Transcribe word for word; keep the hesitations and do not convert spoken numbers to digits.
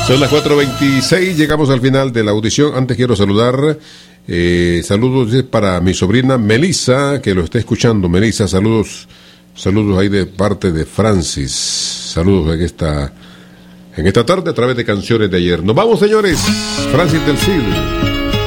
Son las cuatro veintiséis, llegamos al final de la audición. Antes quiero saludar, eh, saludos para mi sobrina Melissa, que lo está escuchando. Melissa, saludos, saludos ahí de parte de Francis. Saludos en esta, en esta tarde a través de Canciones de Ayer. Nos vamos, señores. Francis del Cid.